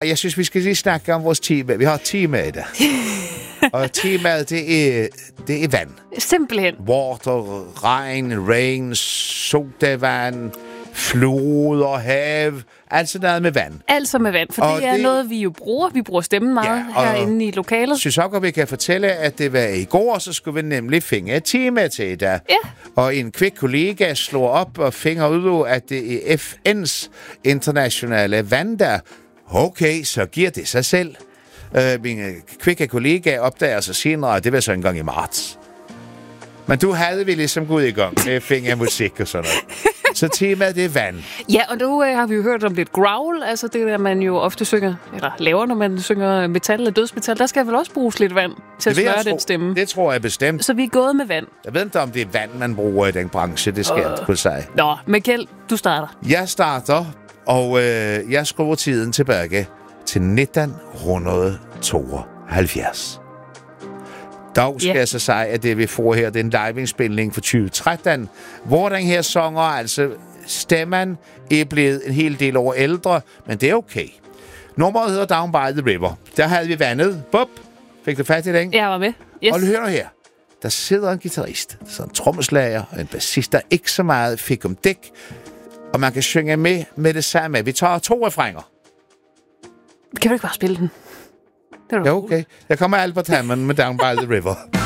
jeg synes, vi skal lige snakke om vores tema. Vi har et tema i dag. Og temaet, det er vand. Simpelthen. Water, regn, rain, sodavand, floder, hav. Altså noget med vand. Altså med vand, for det er noget, vi jo bruger. Vi bruger stemmen meget herinde i lokalet. Jeg synes også, at vi kan fortælle, at det var i går, så skulle vi nemlig finde et tema til i dag. Ja. Og en kvik kollega slår op og finder ud af, at det er FN's internationale vanddag. Okay, så giver det sig selv. Min kvikke kollega opdager sig senere, at det var så en gang i marts. Men du havde vi ligesom gået i gang med finger musik og sådan noget. Så temaet, det er vand. Ja, og nu har vi jo hørt om lidt growl, altså det der, man jo ofte synger, eller laver, når man synger metal eller dødsmetal. Der skal vel også bruges lidt vand til at smøre den stemme. Det tror jeg bestemt. Så vi er gået med vand. Jeg ved ikke, om det er vand, man bruger i den branche. Det skal jeg ikke kunne sige. Nå, Mikkel, du starter. Jeg starter, og jeg skruer tiden tilbage til 1972. Dog skal jeg så sige, at det vi får her, det er en live-indspilning for 2013, hvor den her sanger, altså stemmen, er blevet en hel del år ældre, men det er okay. Nummeret hedder Down by the River. Der havde vi vandet. Bup! Fik du fat i den? Jeg var med. Yes. Og hør nu her. Der sidder en guitarist, så en trommeslager og en bassist, der ikke så meget fik om dæk, og man kan synge med det samme. Vi tager 2 refrænger. Kan du ikke bare spille den? Ja, okay. Jeg kommer Albert Hammond med Down by the River.